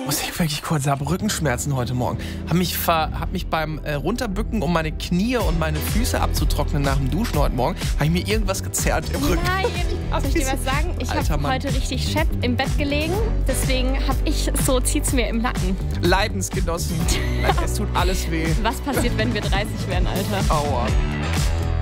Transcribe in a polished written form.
Muss ich wirklich kurz sagen, Rückenschmerzen heute Morgen. Hab mich beim Runterbücken, um meine Knie und meine Füße abzutrocknen nach dem Duschen heute Morgen, habe ich mir irgendwas gezerrt im Rücken. Nein, soll ich dir was sagen? Ich habe heute richtig schepp im Bett gelegen. Deswegen zieht's mir im Nacken. Leidensgenossen. Es tut alles weh. Was passiert, wenn wir 30 werden, Alter? Aua.